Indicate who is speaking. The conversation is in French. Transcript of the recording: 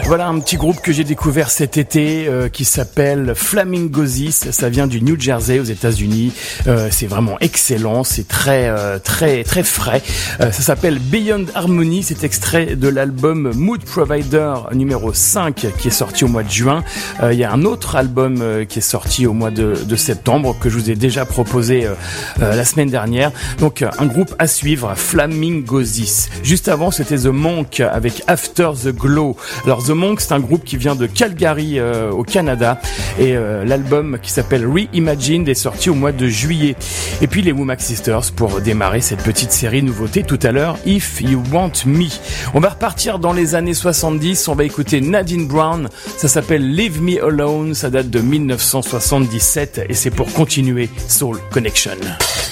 Speaker 1: Voilà un petit groupe que j'ai découvert cet été qui s'appelle Flamingozis. Ça vient du New Jersey aux États-Unis. C'est vraiment excellent, c'est très frais. Ça s'appelle Beyond Harmony. C'est extrait de l'album Mood Provider numéro 5 qui est sorti au mois de juin. Il y a un autre album qui est sorti au mois de septembre que je vous ai déjà proposé la semaine dernière. Donc un groupe à suivre, Flamingozis. Juste avant, c'était The Monk avec After the Glow. Alors The Monk, c'est un groupe qui vient de Calgary au Canada et l'album qui s'appelle Reimagined est sorti au mois de juillet. Et puis les Womack Sisters pour démarrer cette petite série nouveauté tout à l'heure, If You Want Me. On va repartir dans les années 70, on va écouter Nadine Brown, ça s'appelle Leave Me Alone, ça date de 1977 et c'est pour continuer Soul Connection.